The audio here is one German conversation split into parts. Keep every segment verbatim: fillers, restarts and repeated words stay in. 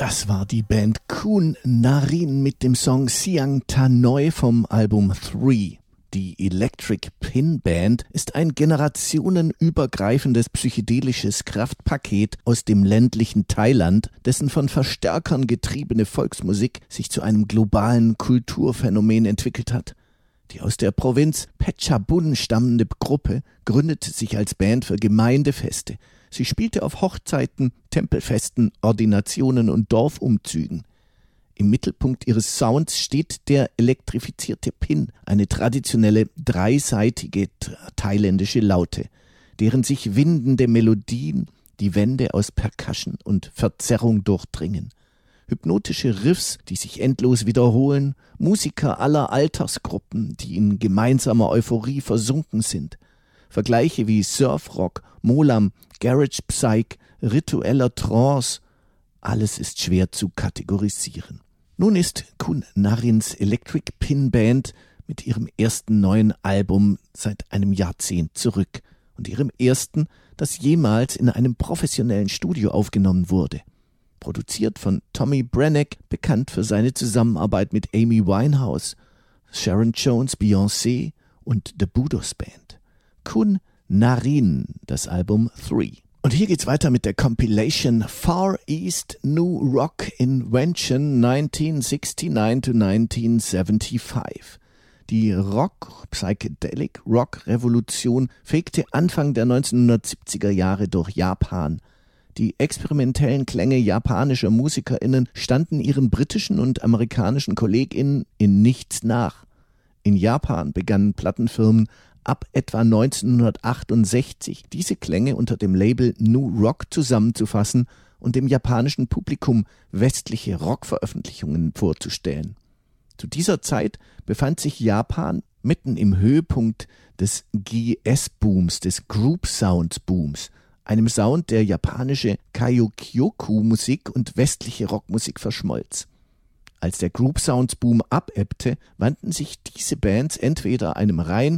Das war die Band Kun Narin mit dem Song Siang Tanoi vom Album Three. Die Electric Pin Band ist ein generationenübergreifendes psychedelisches Kraftpaket aus dem ländlichen Thailand, dessen von Verstärkern getriebene Volksmusik sich zu einem globalen Kulturphänomen entwickelt hat. Die aus der Provinz Phetchabun stammende Gruppe gründete sich als Band für Gemeindefeste. Sie spielte auf Hochzeiten, Tempelfesten, Ordinationen und Dorfumzügen. Im Mittelpunkt ihres Sounds steht der elektrifizierte Pin, eine traditionelle dreiseitige thailändische Laute, deren sich windende Melodien die Wände aus Percussion und Verzerrung durchdringen. Hypnotische Riffs, die sich endlos wiederholen, Musiker aller Altersgruppen, die in gemeinsamer Euphorie versunken sind. Vergleiche wie Surfrock, Molam, Garage Psych, ritueller Trance, alles ist schwer zu kategorisieren. Nun ist Kun Narins Electric Pin Band mit ihrem ersten neuen Album seit einem Jahrzehnt zurück und ihrem ersten, das jemals in einem professionellen Studio aufgenommen wurde. Produziert von Tommy Branagh, bekannt für seine Zusammenarbeit mit Amy Winehouse, Sharon Jones, Beyoncé und The Budos Band. Kun Narin, das Album Three. Und hier geht's weiter mit der Compilation Far East New Rock Invention neunzehn sixty-nine to nineteen seventy-five. Die Rock, Psychedelic Rock Revolution fegte Anfang der neunzehnhundertsiebziger Jahre durch Japan. Die experimentellen Klänge japanischer MusikerInnen standen ihren britischen und amerikanischen KollegInnen in nichts nach. In Japan begannen Plattenfirmen ab etwa neunzehnhundertachtundsechzig diese Klänge unter dem Label New Rock zusammenzufassen und dem japanischen Publikum westliche Rockveröffentlichungen vorzustellen. Zu dieser Zeit befand sich Japan mitten im Höhepunkt des G S-Booms, des Group Sounds Booms, einem Sound, der japanische Kaiyokyoku-Musik und westliche Rockmusik verschmolz. Als der Group Sounds Boom abebbte, wandten sich diese Bands entweder einem rein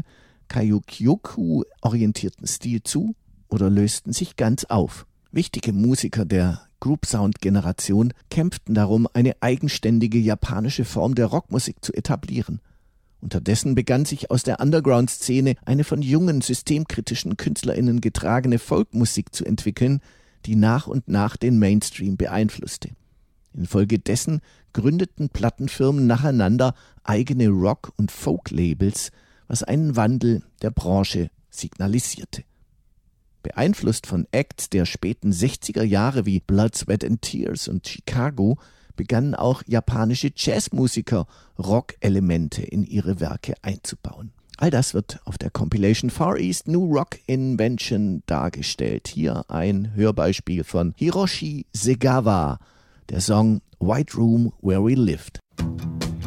Kaiyokyoku-orientierten Stil zu oder lösten sich ganz auf. Wichtige Musiker der Group-Sound-Generation kämpften darum, eine eigenständige japanische Form der Rockmusik zu etablieren. Unterdessen begann sich aus der Underground-Szene eine von jungen, systemkritischen KünstlerInnen getragene Folkmusik zu entwickeln, die nach und nach den Mainstream beeinflusste. Infolgedessen gründeten Plattenfirmen nacheinander eigene Rock- und Folk-Labels, was einen Wandel der Branche signalisierte. Beeinflusst von Acts der späten sechziger Jahre wie Blood, Sweat and Tears und Chicago begannen auch japanische Jazzmusiker Rock-Elemente in ihre Werke einzubauen. All das wird auf der Compilation Far East New Rock Invention dargestellt. Hier ein Hörbeispiel von Hiroshi Segawa, der Song White Room Where We Lived.